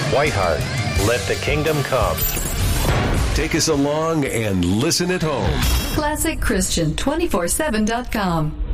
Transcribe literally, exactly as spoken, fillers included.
Whiteheart, let the kingdom come. Take us along and listen at home. Classic Christian two forty-seven dot com.